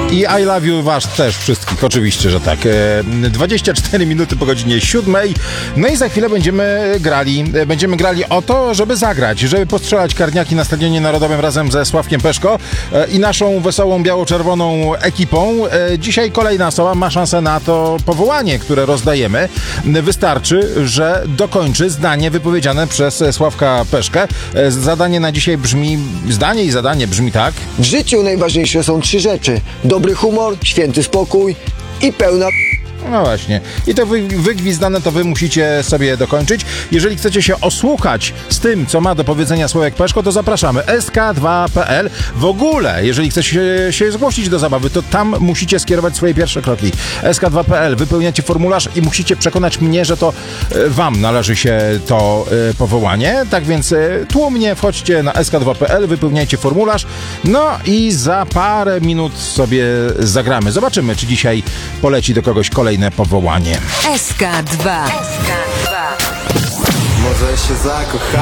I I love you was też wszystkich, oczywiście, że tak. 24 minuty po godzinie 7. No i za chwilę będziemy grali o to, żeby zagrać, żeby postrzelać karniaki na Stadionie Narodowym razem ze Sławkiem Peszko i naszą wesołą, biało-czerwoną ekipą. Dzisiaj kolejna osoba ma szansę na to powołanie, które rozdajemy. Wystarczy, że dokończy zdanie wypowiedziane przez Sławka Peszkę. Zadanie brzmi tak. W życiu najważniejsze są 3 rzeczy. Dobry humor, święty spokój i pełna... No właśnie. I to wygwizdane to wy musicie sobie dokończyć. Jeżeli chcecie się osłuchać z tym, co ma do powiedzenia Sławek Peszko, to zapraszamy. sk2.pl. W ogóle, jeżeli chcecie się zgłosić do zabawy, to tam musicie skierować swoje pierwsze kroki. sk2.pl. Wypełniacie formularz i musicie przekonać mnie, że to wam należy się to powołanie. Tak więc tłumnie wchodźcie na sk2.pl, wypełniajcie formularz. No i za parę minut sobie zagramy. Zobaczymy, czy dzisiaj poleci do kogoś kolejne powołanie. SK2. Może się zakocha.